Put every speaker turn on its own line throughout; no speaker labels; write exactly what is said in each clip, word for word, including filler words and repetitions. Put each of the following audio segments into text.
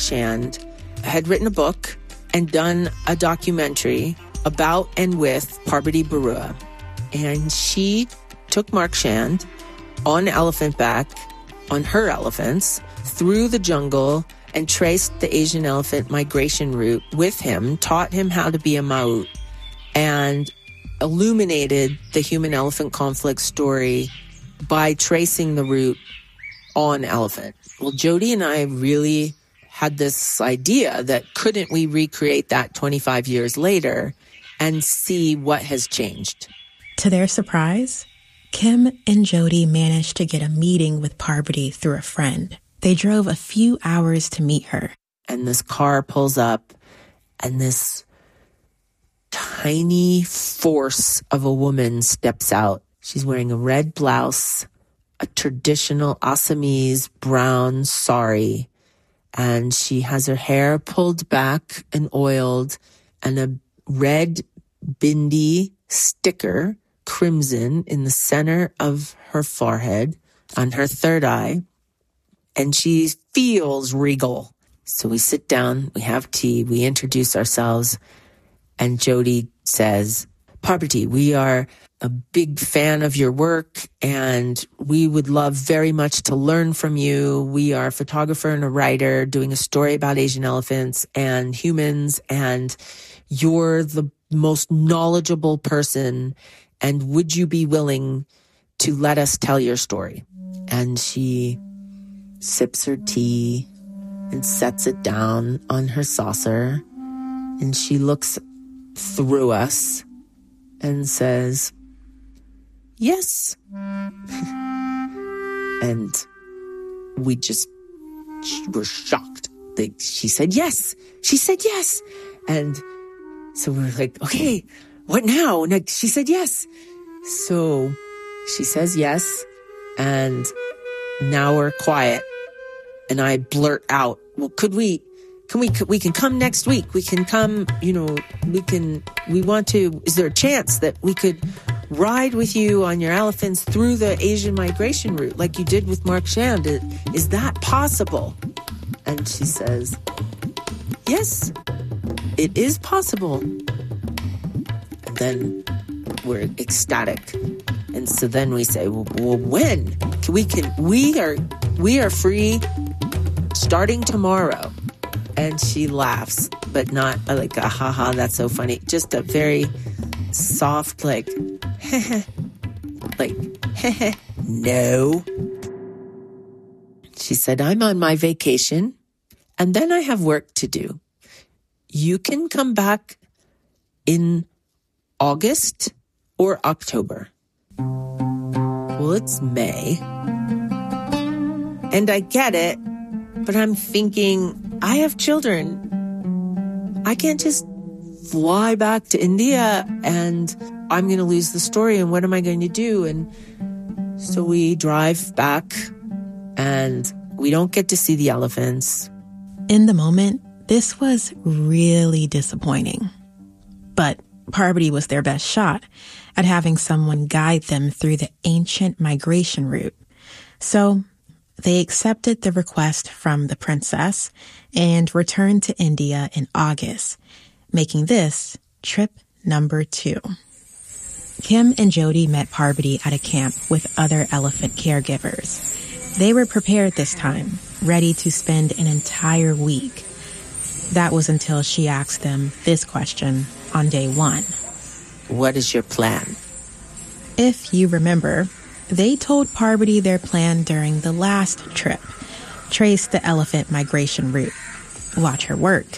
Shand had written a book and done a documentary about and with Parvati Barua. And she took Mark Shand on elephant back, on her elephants, through the jungle and traced the Asian elephant migration route with him, taught him how to be a Maut, and illuminated the human-elephant conflict story by tracing the route on elephant. Well, Jody and I really had this idea that couldn't we recreate that twenty-five years later and see what has changed?
To their surprise, Kim and Jody managed to get a meeting with Parvati through a friend. They drove a few hours to meet her.
And this car pulls up, and this tiny force of a woman steps out. She's wearing a red blouse, a traditional Assamese brown sari, and she has her hair pulled back and oiled, and a red bindi sticker, crimson, in the center of her forehead, on her third eye, and she feels regal. So we sit down, we have tea, we introduce ourselves, and Jody says, Parvati, we are a big fan of your work, and we would love very much to learn from you. We are a photographer and a writer doing a story about Asian elephants and humans, and you're the most knowledgeable person, and would you be willing to let us tell your story? And she sips her tea and sets it down on her saucer, and she looks through us and says, yes. And we just were shocked. Like, she said yes. She said yes. And so we're like, okay, what now? And like, she said yes. So she says yes. And now we're quiet. And I blurt out, well, could we, can we, we can come next week. We can come, you know, we can, we want to, is there a chance that we could ride with you on your elephants through the Asian migration route like you did with Mark Shand? Is that possible? And she says, yes, it is possible. And then we're ecstatic. And so then we say, well, well when? Can we can, we are, we are free starting tomorrow. And she laughs, but not like a haha, that's so funny. Just a very soft, like, like, no. She said, I'm on my vacation, and then I have work to do. You can come back in August or October. Well, it's May. And I get it, but I'm thinking, I have children. I can't just fly back to India and I'm going to lose the story. And what am I going to do? And so we drive back and we don't get to see the elephants.
In the moment, this was really disappointing. But Parvati was their best shot at having someone guide them through the ancient migration route. So they accepted the request from the princess and returned to India in August, making this trip number two. Kim and Jody met Parvati at a camp with other elephant caregivers. They were prepared this time, ready to spend an entire week. That was until she asked them this question on day one.
What is your plan?
If you remember, they told Parvati their plan during the last trip. Trace the elephant migration route. Watch her work.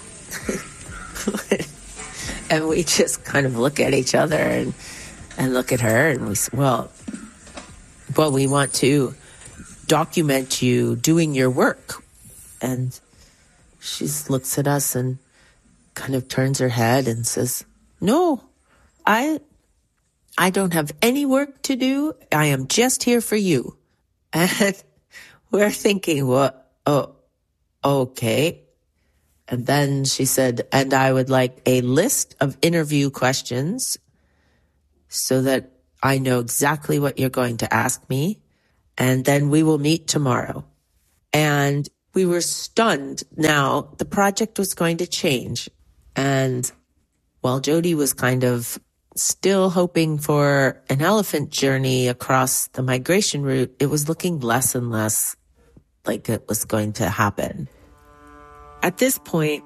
And we just kind of look at each other and, and look at her and we say, well, well, we want to document you doing your work. And she looks at us and kind of turns her head and says, no, I... I don't have any work to do. I am just here for you. And we're thinking, well, oh, okay. And then she said, and I would like a list of interview questions so that I know exactly what you're going to ask me. And then we will meet tomorrow. And we We were stunned. Now, the project was going to change. And while Jody was kind of still hoping for an elephant journey across the migration route, it was looking less and less like it was going to happen. At this point,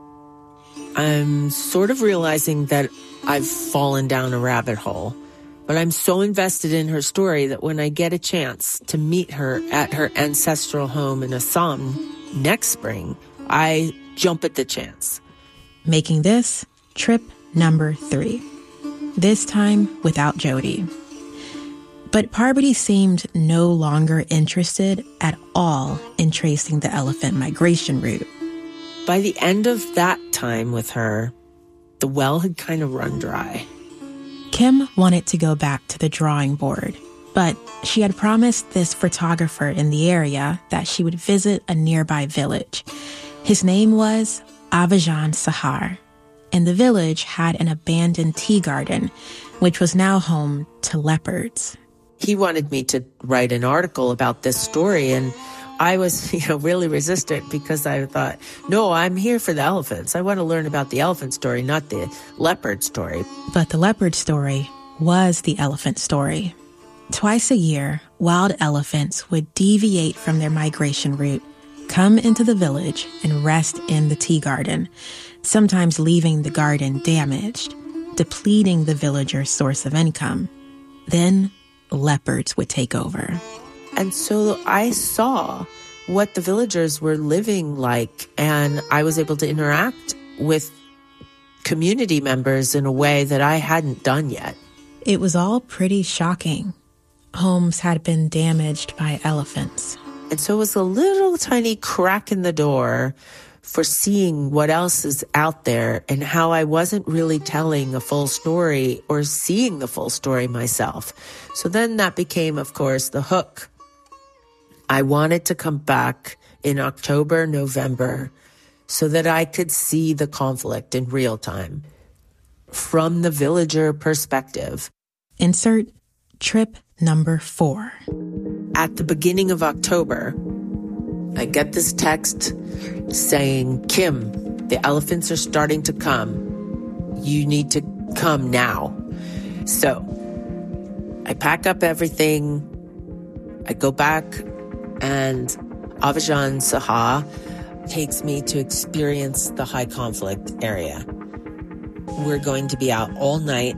I'm sort of realizing that I've fallen down a rabbit hole, but I'm so invested in her story that when I get a chance to meet her at her ancestral home in Assam next spring, I jump at the chance.
Making this trip number three. This time without Jody. But Parvati seemed no longer interested at all in tracing the elephant migration route.
By the end of that time with her, the well had kind of run dry.
Kim wanted to go back to the drawing board, but she had promised this photographer in the area that she would visit a nearby village. His name was Avajan Sahar, and the village had an abandoned tea garden, which was now home to leopards.
He wanted me to write an article about this story, and I was, you know, really resistant because I thought, no, I'm here for the elephants. I want to learn about the elephant story, not the leopard story.
But the leopard story was the elephant story. Twice a year, wild elephants would deviate from their migration route, come into the village, and rest in the tea garden, sometimes leaving the garden damaged, depleting the villagers' source of income. Then leopards would take over.
And so I saw what the villagers were living like, and I was able to interact with community members in a way that I hadn't done yet.
It was all pretty shocking. Homes had been damaged by elephants.
And so it was a little tiny crack in the door for seeing what else is out there and how I wasn't really telling a full story or seeing the full story myself. So then that became, of course, the hook. I wanted to come back in October, November, so that I could see the conflict in real time from the villager perspective.
Insert trip number four.
At the beginning of October, I get this text saying, Kim, the elephants are starting to come. You need to come now. So I pack up everything. I go back, and Avajan Sahar takes me to experience the high conflict area. We're going to be out all night,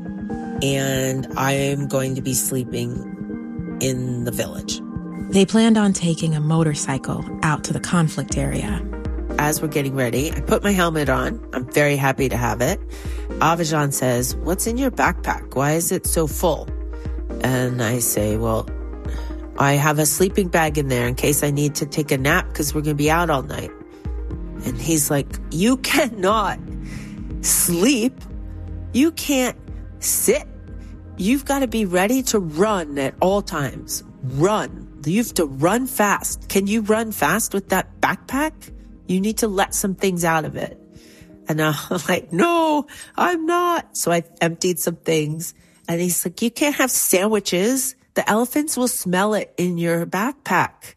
and I am going to be sleeping in the village.
They planned on taking a motorcycle out to the conflict area.
As we're getting ready, I put my helmet on. I'm very happy to have it. Avajan says, what's in your backpack? Why is it so full? And I say, well, I have a sleeping bag in there in case I need to take a nap because we're going to be out all night. And he's like, you cannot sleep. You can't sit. You've got to be ready to run at all times. Run. You have to run fast. Can you run fast with that backpack? You need to let some things out of it. And I'm like, no, I'm not. So I emptied some things. And he's like, you can't have sandwiches. The elephants will smell it in your backpack.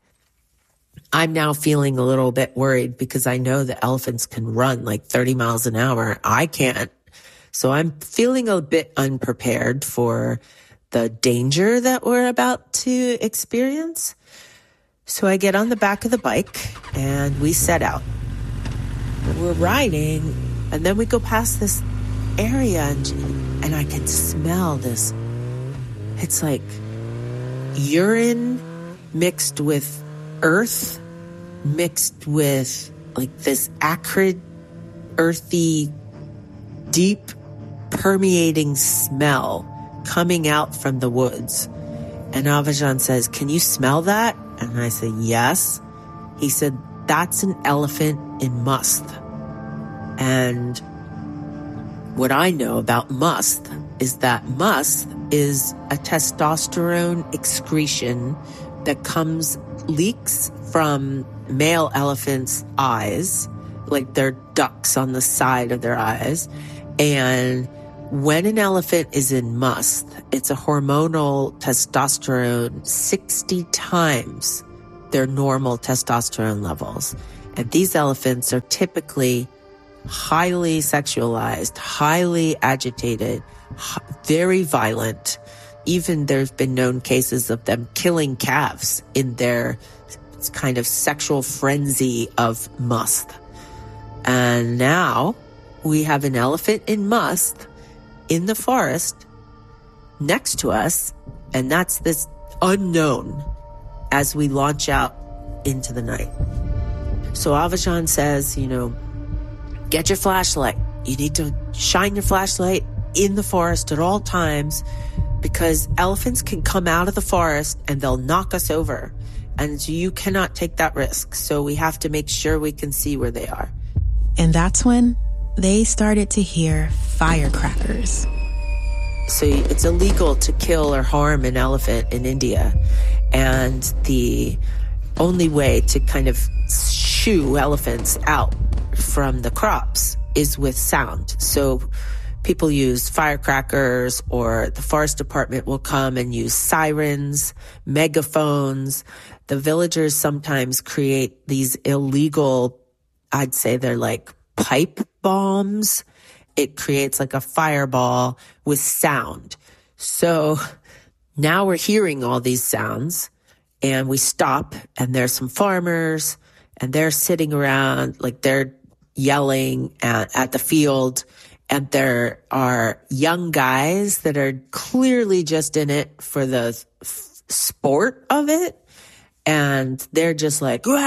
I'm now feeling a little bit worried because I know the elephants can run like thirty miles an hour. I can't. So I'm feeling a bit unprepared for the danger that we're about to experience. So I get on the back of the bike and we set out. We're riding, and then we go past this area, and, and I can smell this. It's like urine mixed with earth, mixed with like this acrid, earthy, deep, permeating smell coming out from the woods. And Avajan says, can you smell that? And I say, yes. He said, that's an elephant in must. And what I know about must is that must is a testosterone excretion that comes, leaks from male elephants' eyes, like their ducts on the side of their eyes. And when an elephant is in must, it's a hormonal testosterone sixty times their normal testosterone levels. And these elephants are typically highly sexualized, highly agitated, very violent. Even there's been known cases of them killing calves in their kind of sexual frenzy of musth. And now we have an elephant in musth in the forest next to us, and that's this unknown as we launch out into the night. So Avajan says, you know, get your flashlight. You need to shine your flashlight in the forest at all times, because elephants can come out of the forest and they'll knock us over. And you cannot take that risk. So we have to make sure we can see where they are.
And that's when they started to hear firecrackers.
So it's illegal to kill or harm an elephant in India. And the only way to kind of shoo elephants out from the crops is with sound. So people use firecrackers, or the forest department will come and use sirens, megaphones. The villagers sometimes create these illegal, I'd say they're like pipe bombs. It creates like a fireball with sound. So now we're hearing all these sounds, and we stop, and there's some farmers, and they're sitting around, like they're yelling at, at the field. And there are young guys that are clearly just in it for the f- sport of it. And they're just like, wah,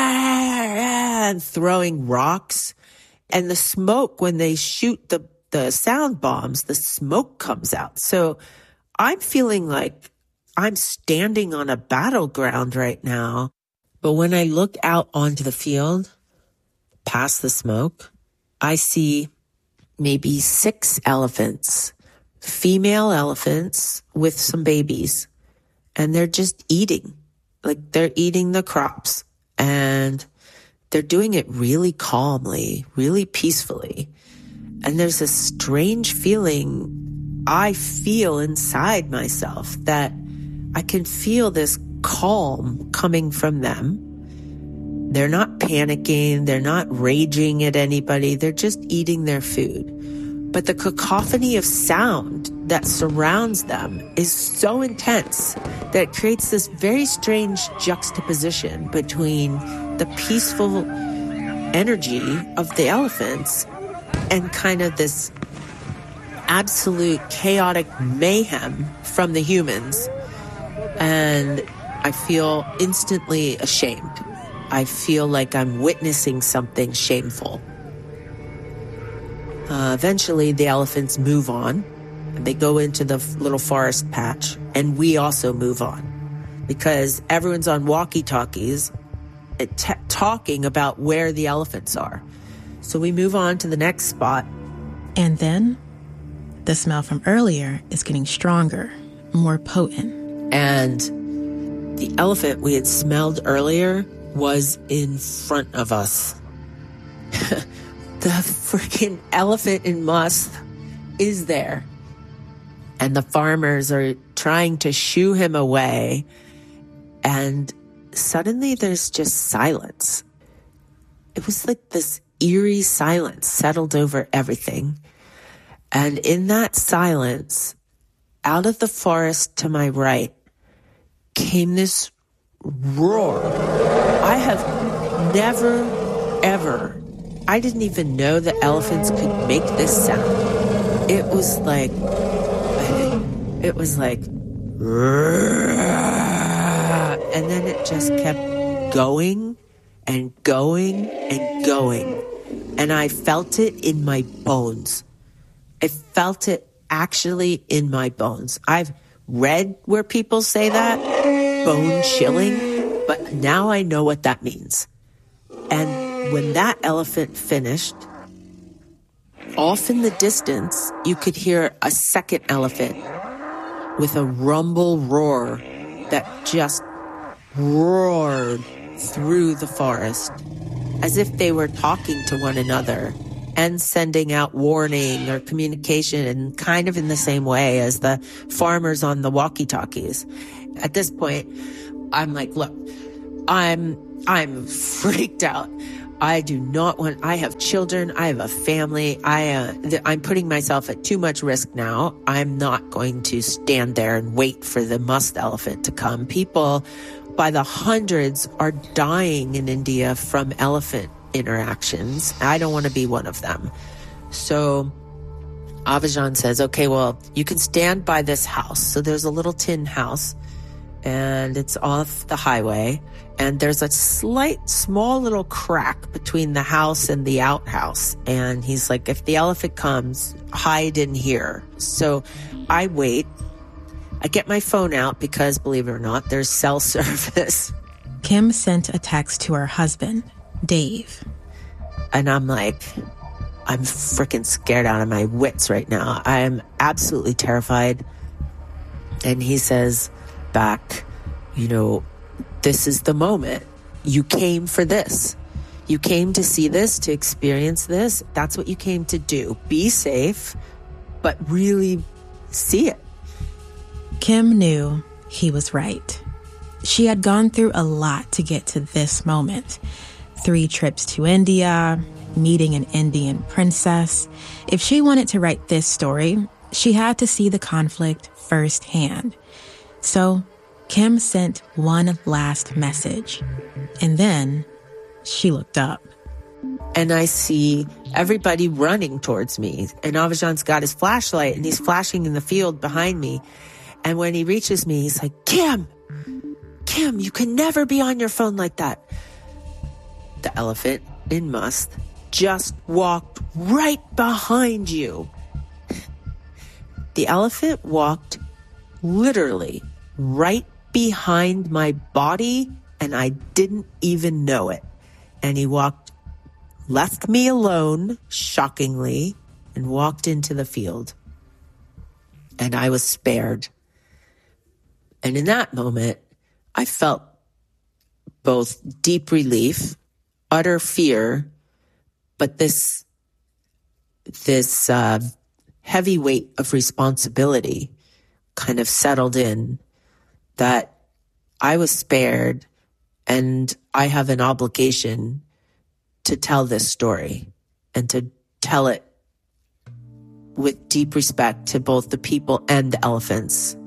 and throwing rocks. And the smoke, when they shoot the, the sound bombs, the smoke comes out. So I'm feeling like I'm standing on a battleground right now. But when I look out onto the field, past the smoke, I see maybe six elephants, female elephants with some babies. And they're just eating. Like they're eating the crops. And they're doing it really calmly, really peacefully. And there's a strange feeling I feel inside myself, that I can feel this calm coming from them. They're not panicking. They're not raging at anybody. They're just eating their food. But the cacophony of sound that surrounds them is so intense that it creates this very strange juxtaposition between the peaceful energy of the elephants and kind of this absolute chaotic mayhem from the humans. And I feel instantly ashamed. I feel like I'm witnessing something shameful. Uh, eventually, the elephants move on. They go into the little forest patch, and we also move on because everyone's on walkie-talkies t- talking about where the elephants are. So we move on to the next spot.
And then the smell from earlier is getting stronger, more potent.
And the elephant we had smelled earlier was in front of us. The freaking elephant in musth is there. And the farmers are trying to shoo him away. And suddenly there's just silence. It was like this eerie silence settled over everything. And in that silence, out of the forest to my right, came this roar. I have never, ever, I didn't even know that elephants could make this sound. It was like, it was like, and then it just kept going and going and going. And I felt it in my bones. I felt it actually in my bones. I've read where people say that, bone chilling, but now I know what that means. And when that elephant finished, off in the distance, you could hear a second elephant with a rumble roar that just roared through the forest as if they were talking to one another and sending out warning or communication, and kind of in the same way as the farmers on the walkie-talkies. At this point, I'm like, look, I'm, I'm freaked out. I do not want, I have children. I have a family. I, uh, th- I'm putting myself at too much risk now. I'm not going to stand there and wait for the musk elephant to come. People by the hundreds are dying in India from elephant interactions. I don't want to be one of them. So Avajan says, okay, well, you can stand by this house. So there's a little tin house and it's off the highway. And there's a slight, small little crack between the house and the outhouse. And he's like, if the elephant comes, hide in here. So I wait. I get my phone out because, believe it or not, there's cell service.
Kim sent a text to her husband, Dave.
And I'm like, I'm freaking scared out of my wits right now. I am absolutely terrified. And he says back, you know, this is the moment. You came for this. You came to see this, to experience this. That's what you came to do. Be safe, but really see it.
Kim knew he was right. She had gone through a lot to get to this moment. Three trips to India, meeting an Indian princess. If she wanted to write this story, she had to see the conflict firsthand. So Kim sent one last message, and then she looked up.
And I see everybody running towards me. And Avajan's got his flashlight, and he's flashing in the field behind me. And when he reaches me, he's like, Kim, Kim, you can never be on your phone like that. The elephant in musk just walked right behind you. The elephant walked literally right behind my body, and I didn't even know it. And he walked, left me alone, shockingly, and walked into the field. And I was spared. And in that moment, I felt both deep relief, utter fear, but this, this uh, heavy weight of responsibility kind of settled in, that I was spared and I have an obligation to tell this story and to tell it with deep respect to both the people and the elephants.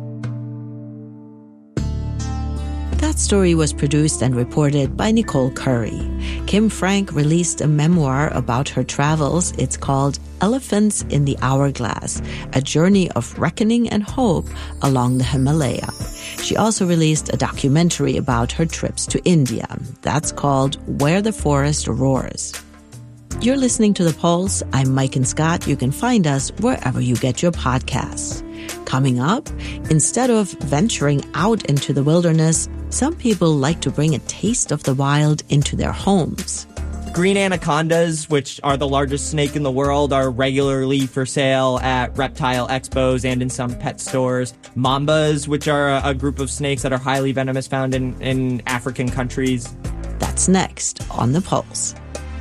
That story was produced and reported by Nicole Curry. Kim Frank released a memoir about her travels. It's called Elephants in the Hourglass, a journey of reckoning and hope along the Himalaya. She also released a documentary about her trips to India. That's called Where the Forest Roars. You're listening to The Pulse. I'm Maiken Scott. You can find us wherever you get your podcasts. Coming up, instead of venturing out into the wilderness, some people like to bring a taste of the wild into their homes.
Green anacondas, which are the largest snake in the world, are regularly for sale at reptile expos and in some pet stores. Mambas, which are a, a group of snakes that are highly venomous, found in, in African countries.
That's next on The Pulse.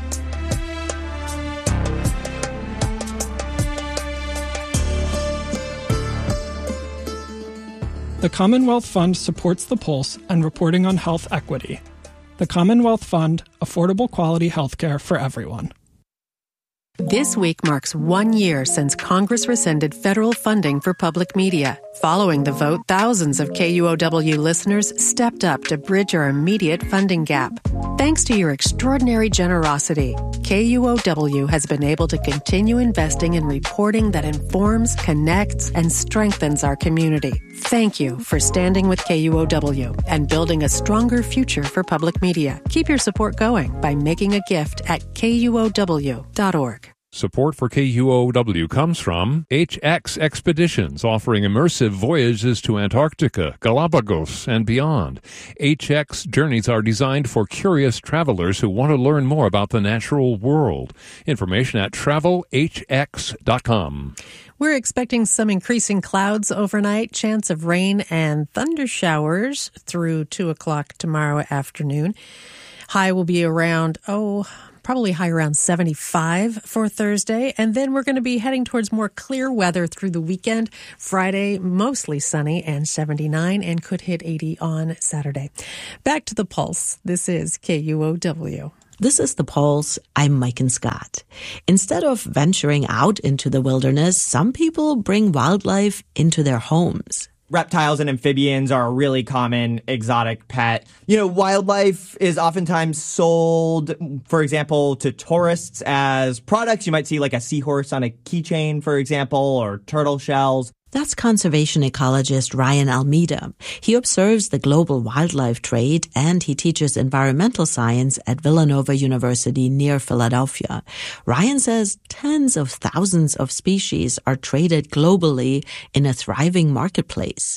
The Commonwealth Fund supports The Pulse and reporting on health equity. The Commonwealth Fund, affordable quality healthcare for everyone.
This week marks one year since Congress rescinded federal funding for public media. Following the vote, thousands of K U O W listeners stepped up to bridge our immediate funding gap. Thanks to your extraordinary generosity, K U O W has been able to continue investing in reporting that informs, connects, and strengthens our community. Thank you for standing with K U O W and building a stronger future for public media. Keep your support going by making a gift at K U O W dot org.
Support for K U O W comes from H X Expeditions, offering immersive voyages to Antarctica, Galapagos, and beyond. H X journeys are designed for curious travelers who want to learn more about the natural world. Information at travel h x dot com.
We're expecting some increasing clouds overnight, chance of rain and thunder showers through two o'clock tomorrow afternoon. High will be around, oh, probably high around seventy-five for Thursday. And then we're going to be heading towards more clear weather through the weekend. Friday, mostly sunny and seventy-nine, and could hit eighty on Saturday. Back to the Pulse. This is K U O W.
This is The Pulse. I'm Maiken Scott. Instead of venturing out into the wilderness, some people bring wildlife into their homes.
Reptiles and amphibians are a really common exotic pet. You know, wildlife is oftentimes sold, for example, to tourists as products. You might see like a seahorse on a keychain, for example, or turtle shells.
That's conservation ecologist Ryan Almeida. He observes the global wildlife trade and he teaches environmental science at Villanova University near Philadelphia. Ryan says tens of thousands of species are traded globally in a thriving marketplace.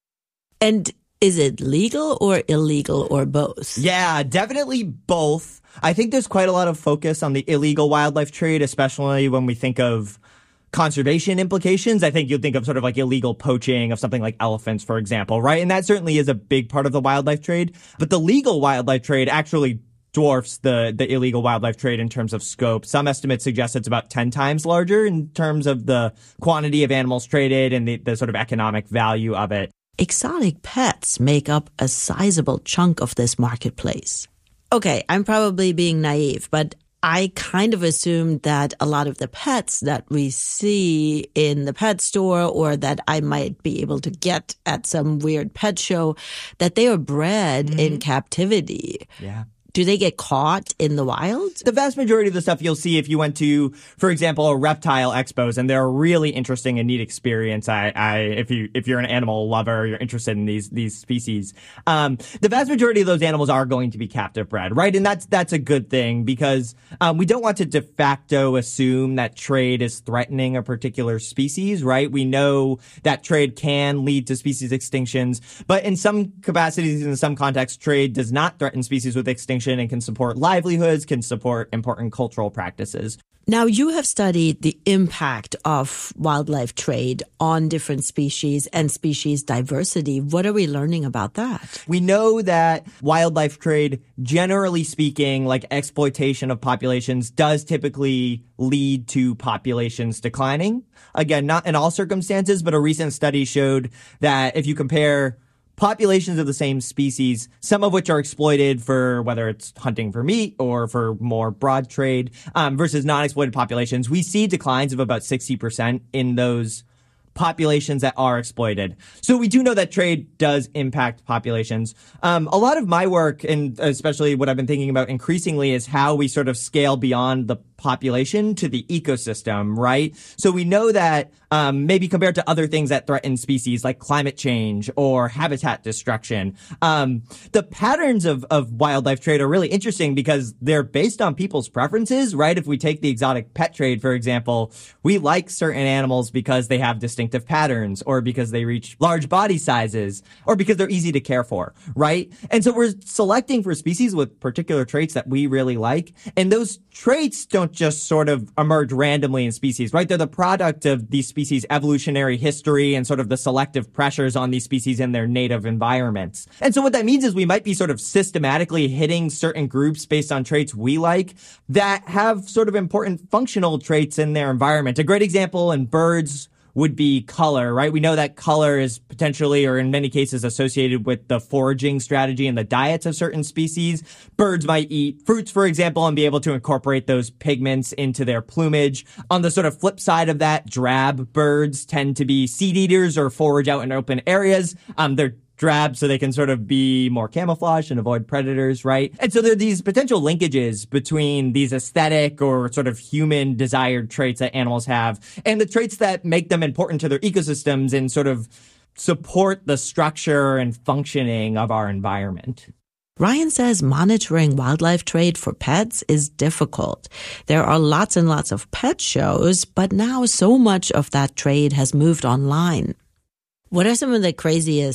And is it legal or illegal or both?
Yeah, definitely both. I think there's quite a lot of focus on the illegal wildlife trade, especially when we think of conservation implications. I think you'll think of sort of like illegal poaching of something like elephants, for example, right? And that certainly is a big part of the wildlife trade. But the legal wildlife trade actually dwarfs the, the illegal wildlife trade in terms of scope. Some estimates suggest it's about ten times larger in terms of the quantity of animals traded and the, the sort of economic value of it.
Exotic pets make up a sizable chunk of this marketplace. Okay, I'm probably being naive, but I kind of assumed that a lot of the pets that we see in the pet store or that I might be able to get at some weird pet show, that they are bred mm-hmm. in captivity.
Yeah.
Do they get caught in the wild?
The vast majority of the stuff you'll see if you went to, for example, a reptile expos, and they're a really interesting and neat experience. I, I, if you, if you're an animal lover, you're interested in these, these species. Um, the vast majority of those animals are going to be captive bred, right? And that's, that's a good thing because, um, we don't want to de facto assume that trade is threatening a particular species, right? We know that trade can lead to species extinctions, but in some capacities, in some contexts, trade does not threaten species with extinction and can support livelihoods, can support important cultural practices.
Now, you have studied the impact of wildlife trade on different species and species diversity. What are we learning about that?
We know that wildlife trade, generally speaking, like exploitation of populations, does typically lead to populations declining. Again, not in all circumstances, but a recent study showed that if you compare populations of the same species, some of which are exploited for whether it's hunting for meat or for more broad trade, um, versus non-exploited populations, we see declines of about sixty percent in those populations that are exploited. So we do know that trade does impact populations. Um, a lot of my work, and especially what I've been thinking about increasingly, is how we sort of scale beyond the population to the ecosystem, right? So we know that um, maybe compared to other things that threaten species like climate change or habitat destruction, um, the patterns of, of wildlife trade are really interesting because they're based on people's preferences, right? If we take the exotic pet trade, for example, we like certain animals because they have distinctive patterns or because they reach large body sizes or because they're easy to care for, right? And so we're selecting for species with particular traits that we really like. And those traits don't just sort of emerge randomly in species, right? They're the product of these species' evolutionary history and sort of the selective pressures on these species in their native environments. And so what that means is we might be sort of systematically hitting certain groups based on traits we like that have sort of important functional traits in their environment. A great example in birds would be color, right? We know that color is potentially, or in many cases, associated with the foraging strategy and the diets of certain species. Birds might eat fruits, for example, and be able to incorporate those pigments into their plumage. On the sort of flip side of that, drab birds tend to be seed eaters or forage out in open areas. Um, they're drab so they can sort of be more camouflaged and avoid predators, right? And so there are these potential linkages between these aesthetic or sort of human desired traits that animals have and the traits that make them important to their ecosystems and sort of support the structure and functioning of our environment.
Ryan says monitoring wildlife trade for pets is difficult. There are lots and lots of pet shows, but now so much of that trade has moved online. What are some of the craziest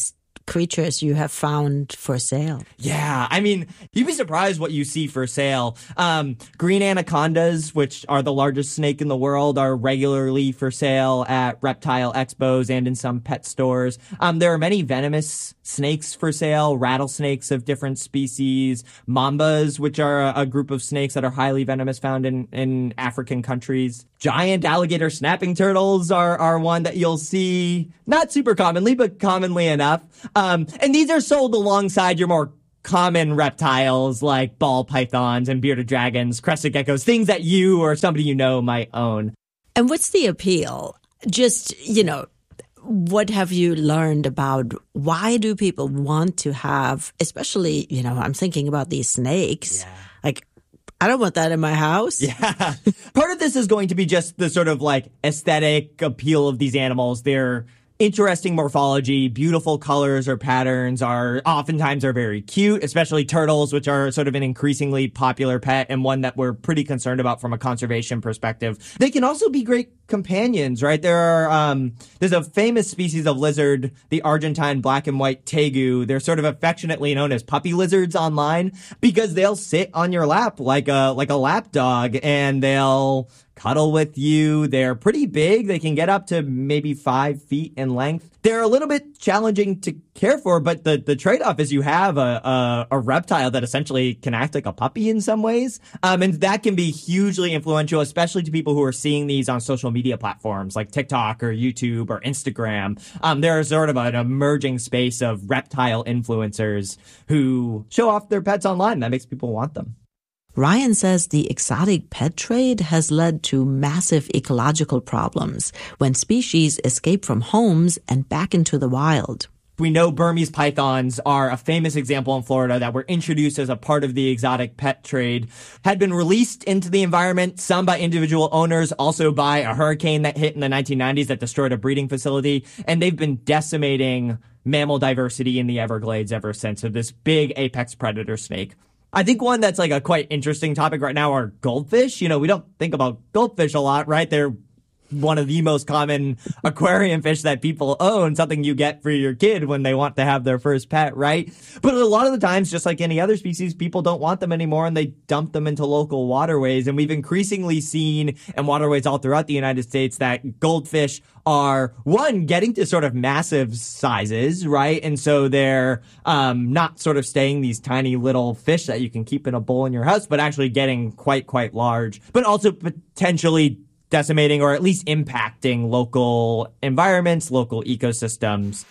creatures you have found for sale.
Yeah, I mean, you'd be surprised what you see for sale. Um, green anacondas, which are the largest snake in the world, are regularly for sale at reptile expos and in some pet stores. Um, there are many venomous snakes for sale, rattlesnakes of different species, mambas, which are a, a group of snakes that are highly venomous found in, in African countries. Giant alligator snapping turtles are, are one that you'll see, not super commonly, but commonly enough. Um, and these are sold alongside your more common reptiles like ball pythons and bearded dragons, crested geckos, things that you or somebody you know might own.
And what's the appeal? Just, you know, what have you learned about why do people want to have, especially, you know, I'm thinking about these snakes, yeah. like, I don't want that in my house.
Yeah. Part of this is going to be just the sort of like aesthetic appeal of these animals. They're interesting morphology, beautiful colors or patterns are oftentimes are very cute, especially turtles, which are sort of an increasingly popular pet and one that we're pretty concerned about from a conservation perspective. They can also be great companions, right? There are, um, there's a famous species of lizard, the Argentine black and white tegu. They're sort of affectionately known as puppy lizards online because they'll sit on your lap like a, like a lap dog and they'll cuddle with you. They're pretty big. They can get up to maybe five feet in length. They're a little bit challenging to care for, but the, the trade-off is you have a, a, a reptile that essentially can act like a puppy in some ways. Um, and that can be hugely influential, especially to people who are seeing these on social media platforms like TikTok or YouTube or Instagram. Um, there's sort of an emerging space of reptile influencers who show off their pets online. That makes people want them.
Ryan says the exotic pet trade has led to massive ecological problems when species escape from homes and back into the wild.
We know Burmese pythons are a famous example in Florida that were introduced as a part of the exotic pet trade, had been released into the environment, some by individual owners, also by a hurricane that hit in the nineteen nineties that destroyed a breeding facility, and they've been decimating mammal diversity in the Everglades ever since. So this big apex predator snake. I think one that's like a quite interesting topic right now are goldfish. You know, we don't think about goldfish a lot, right? They're one of the most common aquarium fish that people own, something you get for your kid when they want to have their first pet, right? But a lot of the times, just like any other species, people don't want them anymore and they dump them into local waterways. And we've increasingly seen in waterways all throughout the United States that goldfish are, one, getting to sort of massive sizes, right? And so they're um not sort of staying these tiny little fish that you can keep in a bowl in your house, but actually getting quite, quite large, but also potentially decimating or at least impacting local environments, local ecosystems.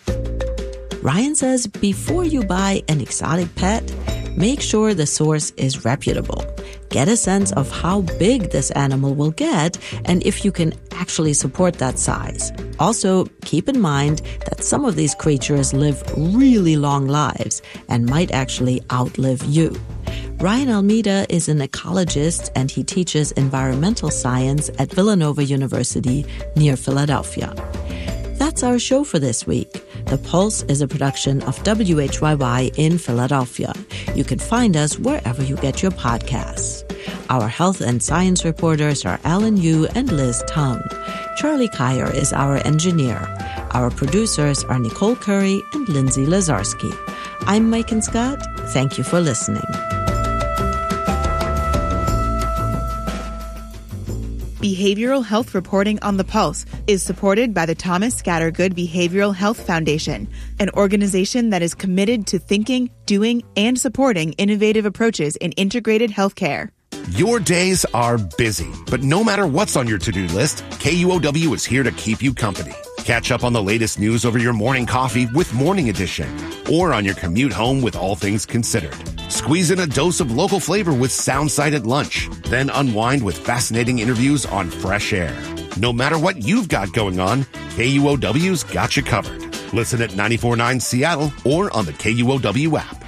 Ryan says before you buy an exotic pet, make sure the source is reputable. Get a sense of how big this animal will get and if you can actually support that size. Also, keep in mind that some of these creatures live really long lives and might actually outlive you. Ryan Almeida is an ecologist and he teaches environmental science at Villanova University near Philadelphia. That's our show for this week. The Pulse is a production of W H Y Y in Philadelphia. You can find us wherever you get your podcasts. Our health and science reporters are Alan Yu and Liz Tung. Charlie Kyer is our engineer. Our producers are Nicole Curry and Lindsay Lazarski. I'm Megan Scott. Thank you for listening.
Behavioral health reporting on the Pulse is supported by the Thomas Scattergood Behavioral Health Foundation, an organization that is committed to thinking, doing, and supporting innovative approaches in integrated healthcare.
Your days are busy, but no matter what's on your to-do list, K U O W is here to keep you company. Catch up on the latest news over your morning coffee with Morning Edition, or on your commute home with All Things Considered. Squeeze in a dose of local flavor with Soundside at lunch, then unwind with fascinating interviews on Fresh Air. No matter what you've got going on, K U O W's got you covered. Listen at ninety-four point nine Seattle or on the K U O W app.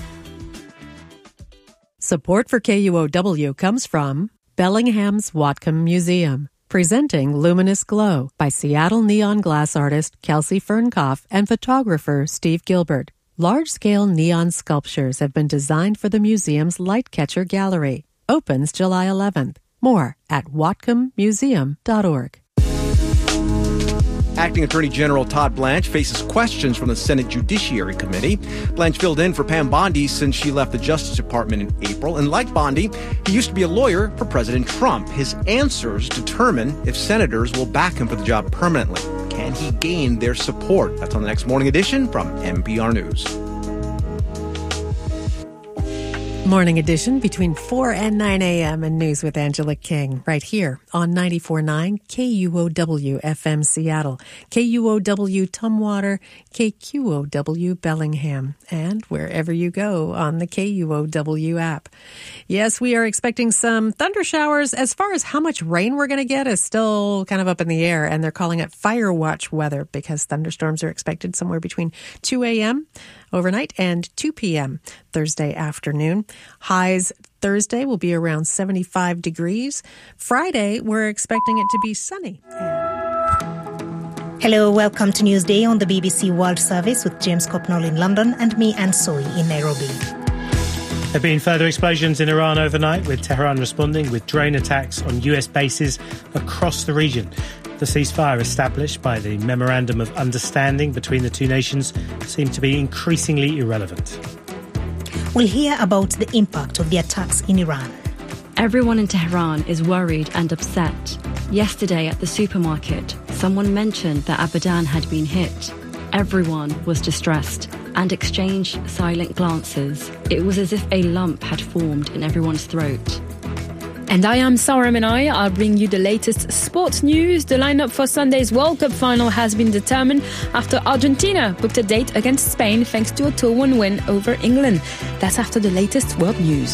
Support for K U O W comes from Bellingham's Whatcom Museum, presenting Luminous Glow by Seattle neon glass artist Kelsey Fernkoff and photographer Steve Gilbert. Large-scale neon sculptures have been designed for the museum's Lightcatcher Gallery. Opens July eleventh. More at whatcom museum dot org.
Acting Attorney General Todd Blanche faces questions from the Senate Judiciary Committee. Blanche filled in for Pam Bondi since she left the Justice Department in April. And like Bondi, he used to be a lawyer for President Trump. His answers determine if senators will back him for the job permanently. Can he gain their support? That's on the next Morning Edition from N P R News.
Morning Edition between four and nine a.m. and News with Angela King right here on ninety-four point nine K U O W F M Seattle, K U O W Tumwater, K Q O W Bellingham, and wherever you go on the K U O W app. Yes, we are expecting some thunder showers. As far as how much rain we're going to get is still kind of up in the air, and they're calling it fire watch weather because thunderstorms are expected somewhere between two a.m. overnight and two p.m. Thursday afternoon. Highs Thursday will be around seventy-five degrees. Friday, we're expecting it to be sunny.
Hello, welcome to Newsday on the B B C World Service with James Copnall in London and me, Anne Soy, in Nairobi.
There have been further explosions in Iran overnight, with Tehran responding with drone attacks on U S bases across the region. The ceasefire established by the Memorandum of Understanding between the two nations seemed to be increasingly irrelevant.
We'll hear about the impact of the attacks in Iran.
Everyone in Tehran is worried and upset. Yesterday at the supermarket, someone mentioned that Abadan had been hit. Everyone was distressed and exchanged silent glances. It was as if a lump had formed in everyone's throat.
And I am Sarah Menai. I'll bring you the latest sports news. The lineup for Sunday's World Cup final has been determined after Argentina booked a date against Spain thanks to a two one win over England. That's after the latest world news.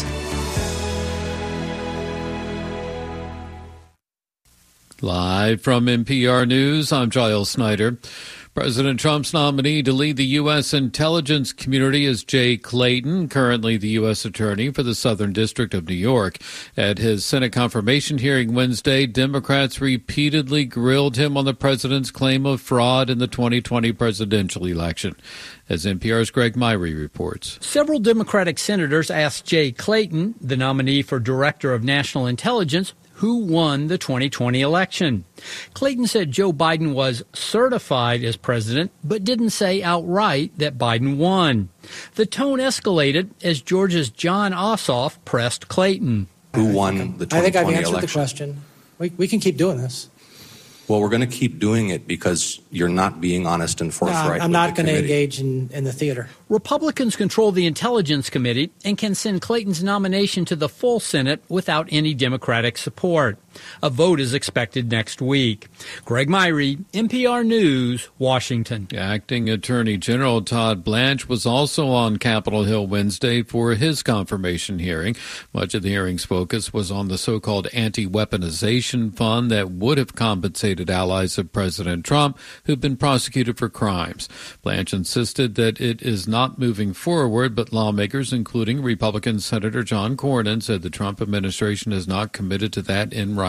Live from N P R News, I'm Giles Snyder. President Trump's nominee to lead the U S intelligence community is Jay Clayton, currently the U S attorney for the Southern District of New York. At his Senate confirmation hearing Wednesday, Democrats repeatedly grilled him on the president's claim of fraud in the twenty twenty presidential election. As N P R's Greg Myrie reports.
Several Democratic senators asked Jay Clayton, the nominee for Director of National Intelligence, who won the twenty twenty election. Clayton said Joe Biden was certified as president, but didn't say outright that Biden won. The tone escalated as Georgia's John Ossoff pressed Clayton.
Who won the twenty twenty election?
I think I've answered election? the question. We, we can keep doing this.
Well, we're going to keep doing it because you're not being honest and forthright.
No, I'm not going to engage in, in the theater.
Republicans control the Intelligence Committee and can send Clayton's nomination to the full Senate without any Democratic support. A vote is expected next week. Greg Myrie, N P R News, Washington.
Acting Attorney General Todd Blanche was also on Capitol Hill Wednesday for his confirmation hearing. Much of the hearing's focus was on the so-called anti-weaponization fund that would have compensated allies of President Trump who've been prosecuted for crimes. Blanche insisted that it is not moving forward, but lawmakers, including Republican Senator John Cornyn, said the Trump administration is not committed to that in writing.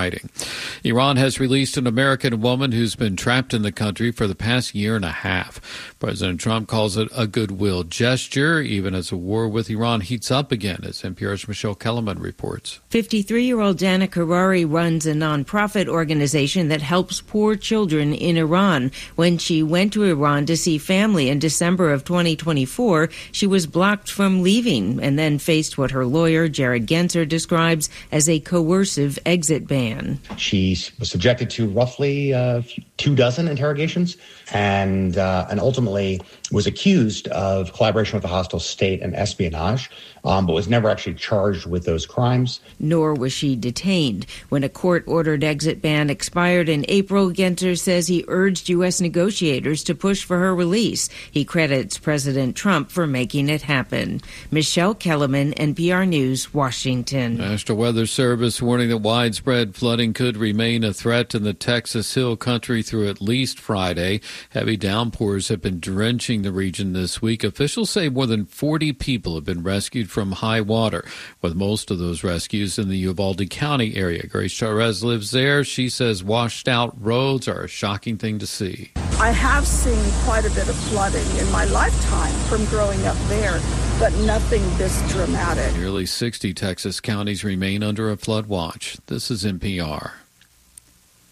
Iran has released an American woman who's been trapped in the country for the past year and a half. President Trump calls it a goodwill gesture, even as the war with Iran heats up again, as N P R's Michelle Kellerman reports.
fifty-three-year-old Dana Karari runs a nonprofit organization that helps poor children in Iran. When she went to Iran to see family in December of twenty twenty-four, she was blocked from leaving and then faced what her lawyer, Jared Genser, describes as a coercive exit ban.
She was subjected to roughly uh, two dozen interrogations and uh, and ultimately was accused of collaboration with a hostile state and espionage, um, but was never actually charged with those crimes.
Nor was she detained. When a court-ordered exit ban expired in April, Genser says he urged U S negotiators to push for her release. He credits President Trump for making it happen. Michelle Kellerman, N P R News, Washington.
National Weather Service warning that widespread flooding could remain a threat in the Texas Hill Country through at least Friday. Heavy downpours have been drenching the region this week. Officials say more than forty people have been rescued from high water, with most of those rescues in the Uvalde County area. Grace Charez lives there. She says washed out roads are a shocking thing to see.
I have seen quite a bit of flooding in my lifetime from growing up there, but nothing this dramatic.
Nearly sixty Texas counties remain under a flood watch. This is N P R.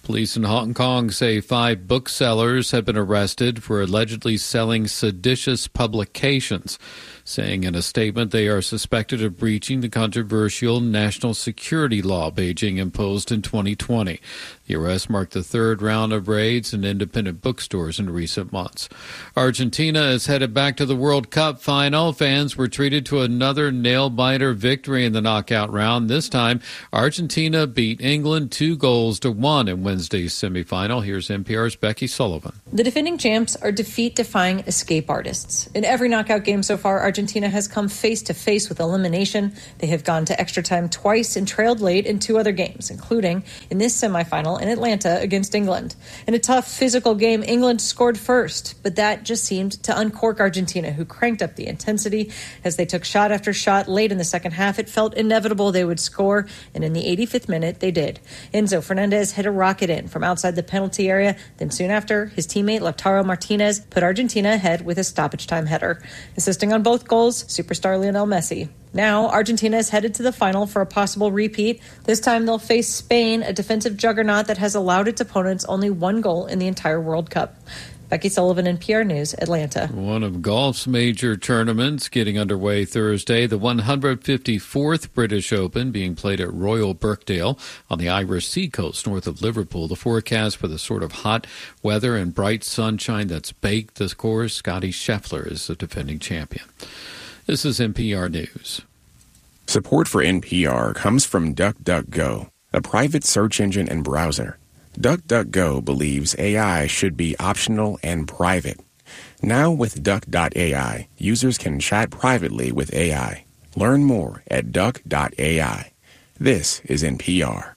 Police in Hong Kong say five booksellers have been arrested for allegedly selling seditious publications, saying in a statement they are suspected of breaching the controversial national security law Beijing imposed in twenty twenty. The arrest marked the third round of raids in independent bookstores in recent months. Argentina is headed back to the World Cup final. Fans were treated to another nail-biter victory in the knockout round. This time, Argentina beat England two goals to one in Wednesday's semifinal. Here's N P R's Becky Sullivan.
The defending champs are defeat-defying escape artists. In every knockout game so far, Argentina has come face-to-face with elimination. They have gone to extra time twice and trailed late in two other games, including in this semifinal in Atlanta against England. In a tough physical game, England scored first, but that just seemed to uncork Argentina, who cranked up the intensity as they took shot after shot late in the second half. It felt inevitable they would score, and in the eighty-fifth minute, they did. Enzo Fernandez hit a rocket in from outside the penalty area. Then soon after, his teammate Lautaro Martinez put Argentina ahead with a stoppage time header. Assisting on both goals, superstar Lionel Messi. Now, Argentina is headed to the final for a possible repeat. This time they'll face Spain, a defensive juggernaut that has allowed its opponents only one goal in the entire World Cup. Becky Sullivan, N P R News, Atlanta.
One of golf's major tournaments getting underway Thursday, the one hundred fifty-fourth British Open being played at Royal Birkdale on the Irish seacoast north of Liverpool. The forecast for the sort of hot weather and bright sunshine that's baked the course. Scotty Scheffler is the defending champion. This is N P R News.
Support for N P R comes from DuckDuckGo, a private search engine and browser. DuckDuckGo believes A I should be optional and private. Now with Duck dot A I, users can chat privately with A I. Learn more at Duck dot A I. This is N P R.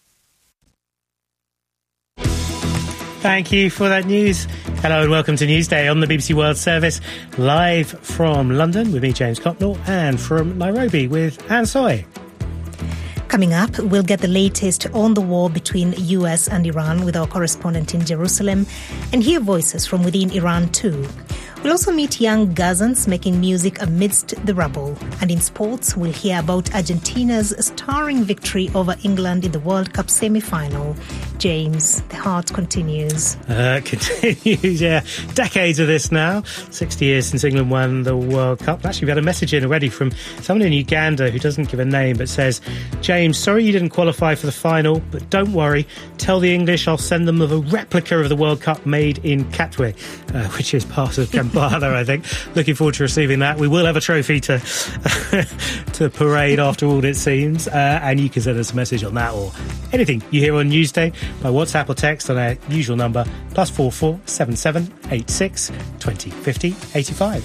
Thank you for that news. Hello and welcome to Newsday on the B B C World Service, live from London with me, James Copnall, and from Nairobi with Anne Soy.
Coming up, we'll get the latest on the war between U S and Iran with our correspondent in Jerusalem and hear voices from within Iran too. We'll also meet young Gazans making music amidst the rubble. And in sports, we'll hear about Argentina's starring victory over England in the World Cup semi-final. James, the heart continues.
Uh, continues, yeah. Decades of this now. sixty years since England won the World Cup. Actually, we had a message in already from someone in Uganda who doesn't give a name but says, James, sorry you didn't qualify for the final, but don't worry. Tell the English I'll send them a replica of the World Cup made in Katwe, uh, which is part of Kampala, I think. Looking forward to receiving that. We will have a trophy to to parade after all, it seems. Uh, and you can send us a message on that or anything you hear on Newsday by WhatsApp or text on our usual number, plus four four seven seven eight six twenty fifty eighty five.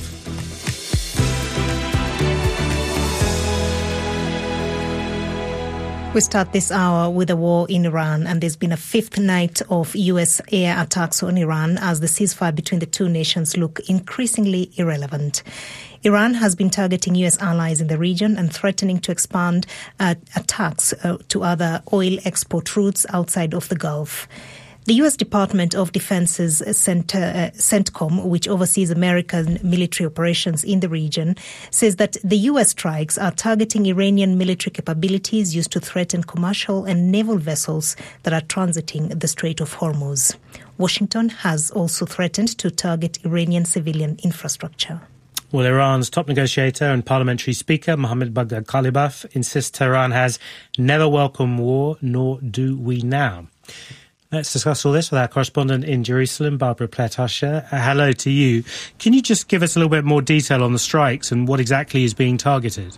We start this hour with a war in Iran, and there's been a fifth night of U S air attacks on Iran as the ceasefire between the two nations look increasingly irrelevant. Iran has been targeting U S allies in the region and threatening to expand uh, attacks uh, to other oil export routes outside of the Gulf. The U S Department of Defense's Center, uh, CENTCOM, which oversees American military operations in the region, says that the U S strikes are targeting Iranian military capabilities used to threaten commercial and naval vessels that are transiting the Strait of Hormuz. Washington has also threatened to target Iranian civilian infrastructure.
Well, Iran's top negotiator and parliamentary speaker, Mohammad Bagher Ghalibaf, insists Tehran has never welcomed war, nor do we now. Let's discuss all this with our correspondent in Jerusalem, Barbara Plett-Usher. Uh, hello to you. Can you just give us a little bit more detail on the strikes and what exactly is being targeted?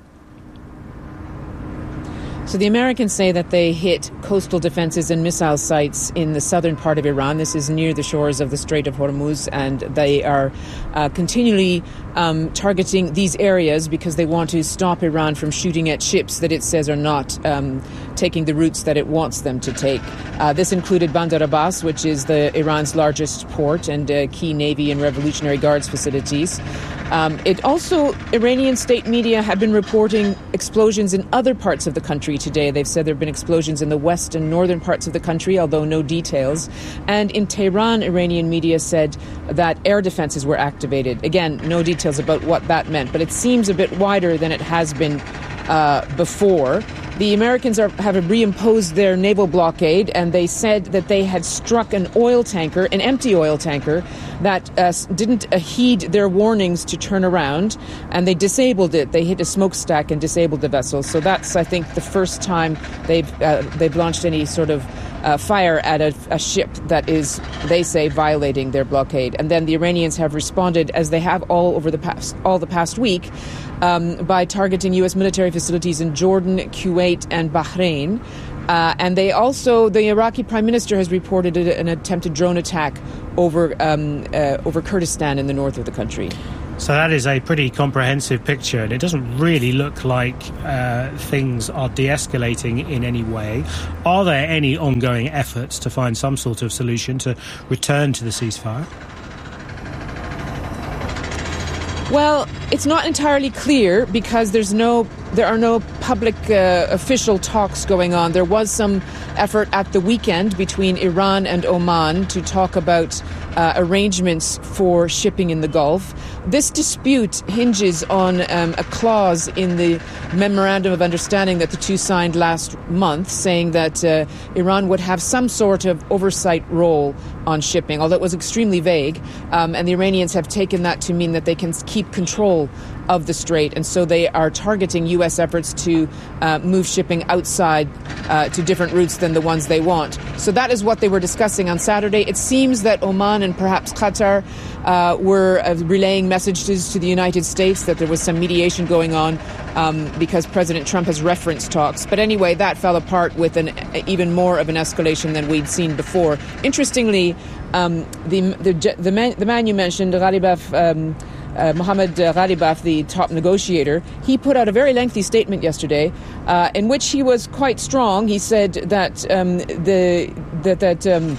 So the Americans say that they hit coastal defenses and missile sites in the southern part of Iran. This is near the shores of the Strait of Hormuz, and they are uh, continually um, targeting these areas because they want to stop Iran from shooting at ships that it says are not um, taking the routes that it wants them to take. Uh, this included Bandar Abbas, which is the Iran's largest port and uh, key Navy and Revolutionary Guards facilities. Um, it also, Iranian state media have been reporting explosions in other parts of the country today. They've said there have been explosions in the west and northern parts of the country, although no details. And in Tehran, Iranian media said that air defenses were activated. Again, no details about what that meant, but it seems a bit wider than it has been uh, before. the Americans are, have reimposed their naval blockade, and they said that they had struck an oil tanker, an empty oil tanker, that uh, didn't uh, heed their warnings to turn around, and they disabled it. They hit a smokestack and disabled the vessel. So that's, I think, the first time they've uh, they've launched any sort of uh, fire at a, a ship that is, they say, violating their blockade. And then the Iranians have responded, as they have all over the past all the past week, um, by targeting U S military facilities in Jordan, Kuwait, and Bahrain. Uh, and they also, the Iraqi Prime Minister has reported an attempted drone attack over um, uh, over Kurdistan in the north of the country.
So that is a pretty comprehensive picture, and it doesn't really look like uh, things are de-escalating in any way. Are there any ongoing efforts to find some sort of solution to return to the ceasefire?
Well, it's not entirely clear because there's no, there are no public uh, official talks going on. There was some effort at the weekend between Iran and Oman to talk about uh, arrangements for shipping in the Gulf. This dispute hinges on um, a clause in the Memorandum of Understanding that the two signed last month, saying that uh, Iran would have some sort of oversight role on shipping, although it was extremely vague. Um, and the Iranians have taken that to mean that they can keep control of the strait, and so they are targeting U S efforts to uh, move shipping outside uh, to different routes than the ones they want. So that is what they were discussing on Saturday. It seems that Oman and perhaps Qatar uh, were uh, relaying messages to the United States that there was some mediation going on um, because President Trump has referenced talks. But anyway, that fell apart with an even more of an escalation than we'd seen before. Interestingly, um, the, the, the, man, the man you mentioned, Gharibaf, um, Uh, Mohammad Gharibaf, the top negotiator, he put out a very lengthy statement yesterday uh, in which he was quite strong. He said that um, the that that um,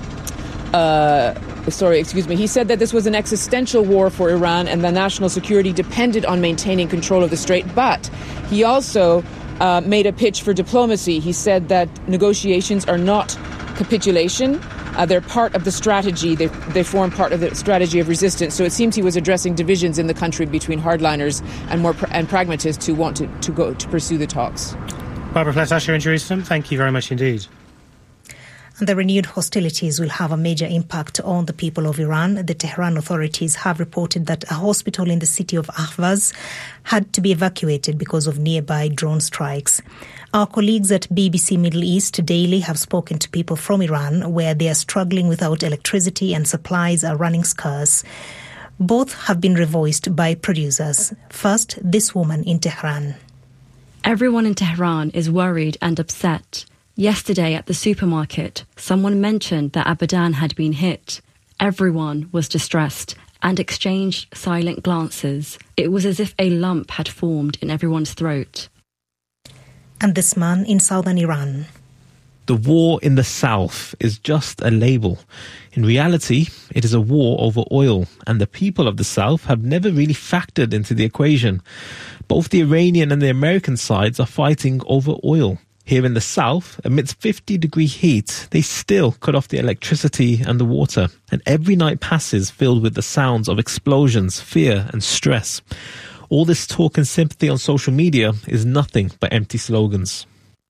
uh, sorry, excuse me. He said that this was an existential war for Iran and the national security depended on maintaining control of the strait. But he also uh, made a pitch for diplomacy. He said that negotiations are not capitulation. Uh, they're part of the strategy. They, they form part of the strategy of resistance. So it seems he was addressing divisions in the country between hardliners and more pr- and pragmatists who want to, to go to pursue the talks.
Barbara Flatasher in Jerusalem, thank you very much indeed.
And the renewed hostilities will have a major impact on the people of Iran. The Tehran authorities have reported that a hospital in the city of Ahvaz had to be evacuated because of nearby drone strikes. Our colleagues at B B C Middle East Daily have spoken to people from Iran where they are struggling without electricity and supplies are running scarce. Both have been revoiced by producers. First, this woman in Tehran.
Everyone in Tehran is worried and upset. Yesterday at the supermarket, someone mentioned that Abadan had been hit. Everyone was distressed and exchanged silent glances. It was as if a lump had formed in everyone's throat.
And this man in southern Iran.
The war in the south is just a label. In reality, it is a war over oil, and the people of the south have never really factored into the equation. Both the Iranian and the American sides are fighting over oil. Here in the south, amidst fifty degree heat, they still cut off the electricity and the water, and every night passes filled with the sounds of explosions, fear and stress. All this talk and sympathy on social media is nothing but empty slogans.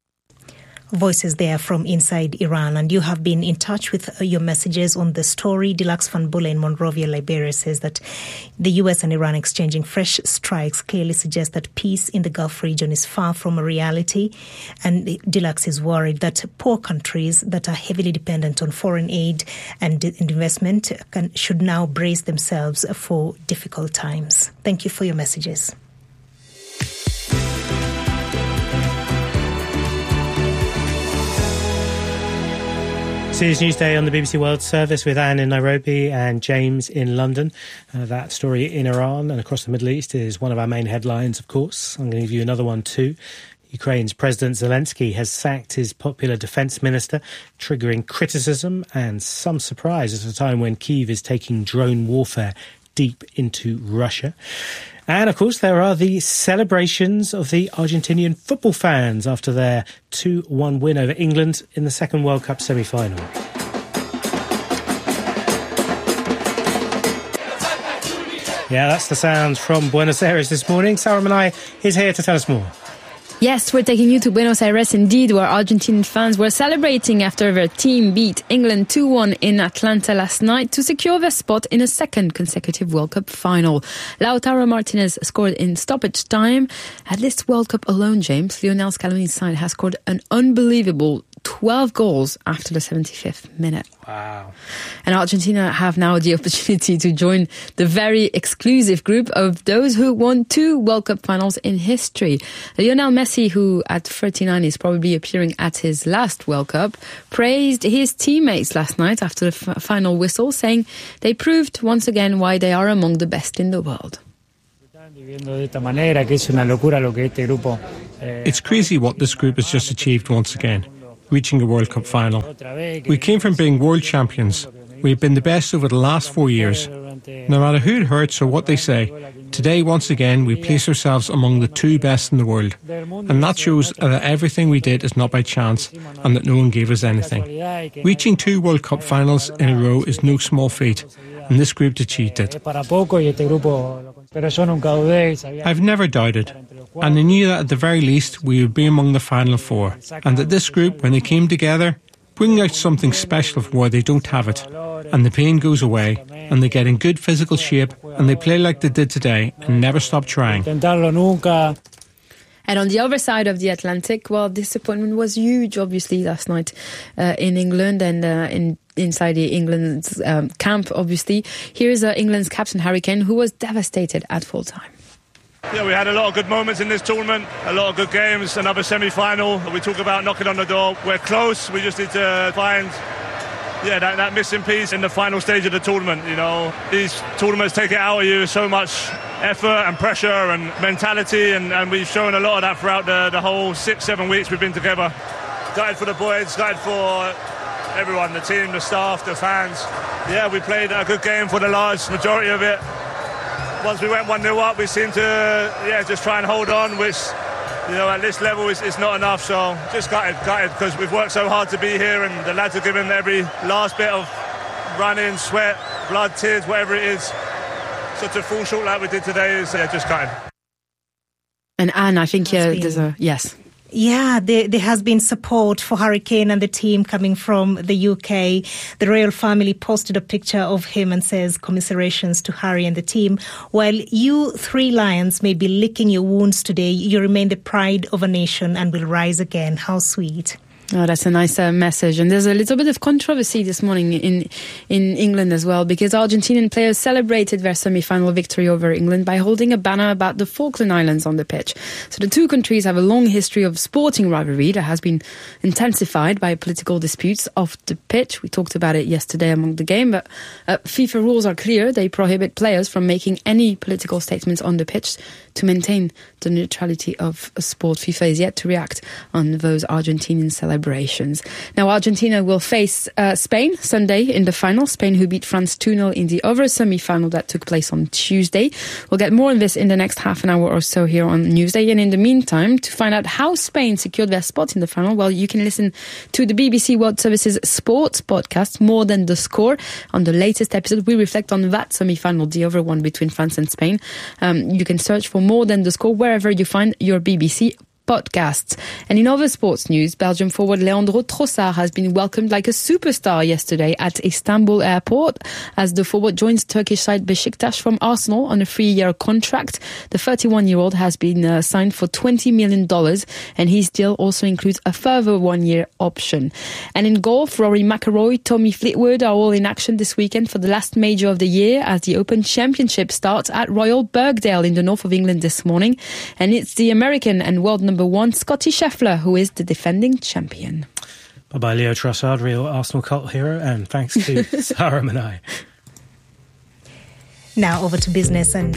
Voices there from inside Iran, and you have been in touch with your messages on the story. Deluxe Van Bulla in Monrovia, Liberia says that the U S and Iran exchanging fresh strikes clearly suggests that peace in the Gulf region is far from a reality. And Deluxe is worried that poor countries that are heavily dependent on foreign aid and investment can, should now brace themselves for difficult times. Thank you for your messages.
It's Newsday on the B B C World Service with Anne in Nairobi and James in London. Uh, that story in Iran and across the Middle East is one of our main headlines, of course. I'm going to give you another one too. Ukraine's President Zelensky has sacked his popular defence minister, triggering criticism and some surprise at a time when Kyiv is taking drone warfare deep into Russia. And, of course, there are the celebrations of the Argentinian football fans after their two one win over England in the second World Cup semi-final. Yeah, that's the sounds from Buenos Aires this morning. Sarah Manai is here to tell us more.
Yes, we're taking you to Buenos Aires indeed, where Argentinian fans were celebrating after their team beat England two one in Atlanta last night to secure their spot in a second consecutive World Cup final. Lautaro Martinez scored in stoppage time. At this World Cup alone, James, Lionel Scaloni's side has scored an unbelievable twelve goals after the seventy-fifth minute.
Wow.
And Argentina have now the opportunity to join the very exclusive group of those who won two World Cup finals in history. Lionel Messi, who at thirty-nine is probably appearing at his last World Cup, praised his teammates last night after the f- final whistle, saying they proved once again why they are among the best in the world.
It's crazy what this group has just achieved once again, reaching a World Cup final. We came from being world champions. We've been the best over the last four years. No matter who it hurts or what they say, today once again we place ourselves among the two best in the world. And that shows that everything we did is not by chance and that no one gave us anything. Reaching two World Cup finals in a row is no small feat, and this group achieved it. I've never doubted, and I knew that at the very least we would be among the final four, and that this group, when they came together, bring out something special from where they don't have it, and the pain goes away, and they get in good physical shape, and they play like they did today, and never stop trying.
And on the other side of the Atlantic, well, disappointment was huge, obviously, last night uh, in England and uh, in inside the England's um, camp, obviously. Here's uh, England's captain, Harry Kane, who was devastated at full time.
Yeah, we had a lot of good moments in this tournament, a lot of good games, another semi-final. We talk about knocking on the door. We're close. We just need to find yeah, that, that missing piece in the final stage of the tournament. You know, these tournaments take it out of you, so much effort and pressure and mentality, and, and we've shown a lot of that throughout the, the whole six, seven weeks we've been together. Gutted for the boys, gutted for everyone, the team, the staff, the fans. Yeah, we played a good game for the large majority of it. Once we went one nil up, we seemed to yeah just try and hold on, which, you know, at this level is, is not enough. So just gutted, gutted, because we've worked so hard to be here, and the lads are giving every last bit of running, sweat, blood, tears, whatever it is. So to fall short like we did today is yeah, just gutted.
And Anne, I think uh, there's a yes.
Yeah, there, there has been support for Harry Kane and the team coming from the U K. The royal family posted a picture of him and says commiserations to Harry and the team. While you three lions may be licking your wounds today, you remain the pride of a nation and will rise again. How sweet.
Oh, that's a nice uh, message. And there's a little bit of controversy this morning in in England as well, because Argentinian players celebrated their semi-final victory over England by holding a banner about the Falkland Islands on the pitch. So the two countries have a long history of sporting rivalry that has been intensified by political disputes off the pitch. We talked about it yesterday among the game, but uh, FIFA rules are clear. They prohibit players from making any political statements on the pitch to maintain the neutrality of a sport. FIFA is yet to react on those Argentinian celebrations. Now, Argentina will face uh, Spain Sunday in the final. Spain, who beat France two nil in the other semi-final that took place on Tuesday. We'll get more on this in the next half an hour or so here on Newsday. And in the meantime, to find out how Spain secured their spot in the final, well, you can listen to the B B C World Service's sports podcast, More Than the Score. On the latest episode, we reflect on that semi-final, the other one between France and Spain. Um, you can search for More Than the Score wherever you find your B B C podcasts. And in other sports news, Belgium forward Leandro Trossard has been welcomed like a superstar yesterday at Istanbul airport as the forward joins Turkish side Besiktas from Arsenal on a three-year contract. The thirty-one-year-old has been uh, signed for twenty million dollars, and his deal also includes a further one-year option. And in golf, Rory McIlroy, Tommy Fleetwood are all in action this weekend for the last major of the year as the Open Championship starts at Royal Birkdale in the north of England this morning. And it's the American and world number Number one, Scottie Scheffler, who is the defending champion.
Bye-bye, Leo Trossard, real Arsenal cult hero, and thanks to Sarah Manai.
Now over to business, and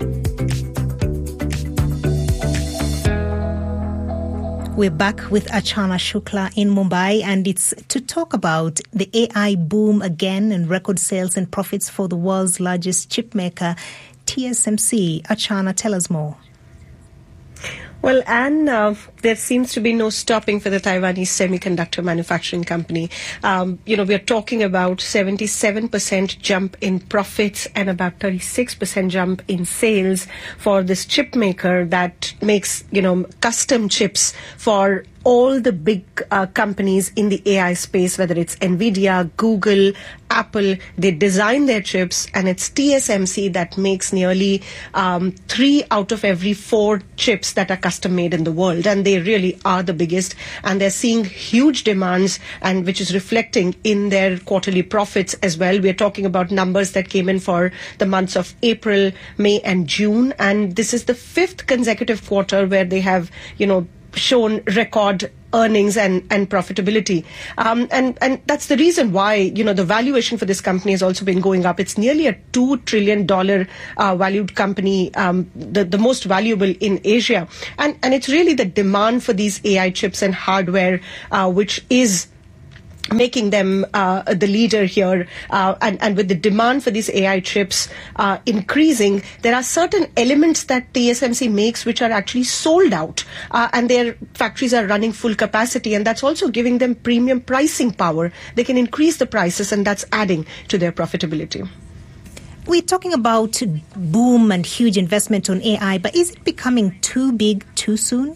we're back with Archana Shukla in Mumbai, and it's to talk about the A I boom again and record sales and profits for the world's largest chip maker, T S M C. Archana, tell us more.
Well, Anne, uh, there seems to be no stopping for the Taiwanese semiconductor manufacturing company. Um, you know, we are talking about seventy-seven percent jump in profits and about thirty-six percent jump in sales for this chip maker that makes, you know, custom chips for all the big uh, companies in the A I space, whether it's NVIDIA, Google, Apple. They design their chips, and it's T S M C that makes nearly um, three out of every four chips that are custom made in the world. And they really are the biggest, and they're seeing huge demands, and which is reflecting in their quarterly profits as well. We're talking about numbers that came in for the months of April, May, and June. And this is the fifth consecutive quarter where they have, you know, shown record earnings and, and profitability. Um, and, and that's the reason why, you know, the valuation for this company has also been going up. It's nearly a two trillion dollars uh, valued company, um, the, the most valuable in Asia. And, and it's really the demand for these A I chips and hardware, uh, which is making them uh, the leader here. Uh, and, and with the demand for these A I chips uh, increasing, there are certain elements that T S M C makes which are actually sold out. Uh, and their factories are running full capacity. And that's also giving them premium pricing power. They can increase the prices, and that's adding to their profitability.
We're talking about boom and huge investment on A I, but is it becoming too big too soon?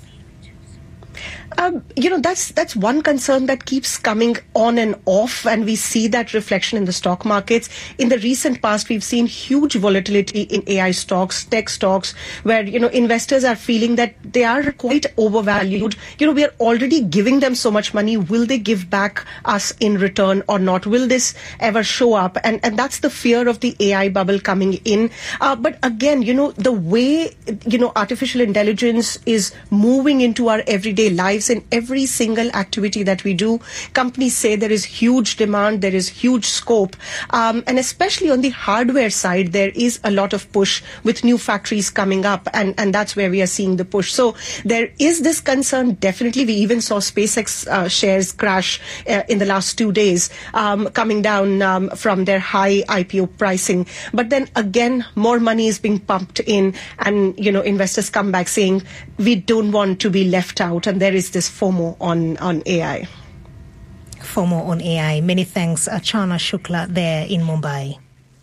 Um, you know, that's that's one concern that keeps coming on and off, and we see that reflection in the stock markets. In the recent past, we've seen huge volatility in A I stocks, tech stocks, where, you know, investors are feeling that they are quite overvalued. You know, we are already giving them so much money. Will they give back us in return or not? Will this ever show up? And, and that's the fear of the A I bubble coming in. Uh, but again, you know, the way, you know, artificial intelligence is moving into our everyday lives, in every single activity that we do, companies say there is huge demand, there is huge scope. Um, and especially on the hardware side, there is a lot of push with new factories coming up. And, and that's where we are seeing the push. So there is this concern. Definitely, we even saw SpaceX uh, shares crash uh, in the last two days, um, coming down um, from their high I P O pricing. But then again, more money is being pumped in, and, you know, investors come back saying, we don't want to be left out. And there is this FOMO on, on A I.
FOMO on A I. Many thanks, Achana Shukla there in Mumbai.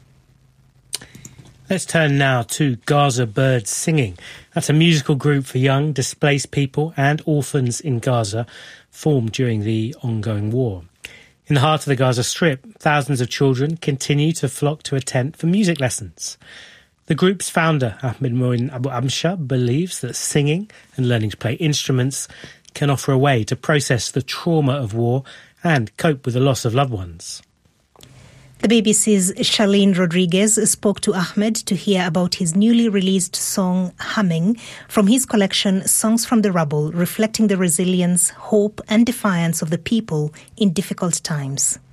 Let's turn now to Gaza Birds Singing. That's a musical group for young, displaced people and orphans in Gaza, formed during the ongoing war. In the heart of the Gaza Strip, thousands of children continue to flock to a tent for music lessons. The group's founder, Ahmed Moin Abu Amsha, believes that singing and learning to play instruments can offer a way to process the trauma of war and cope with the loss of loved ones.
The B B C's Charlene Rodriguez spoke to Ahmed to hear about his newly released song Humming from his collection Songs from the Rubble, reflecting the resilience, hope and defiance of the people in difficult times.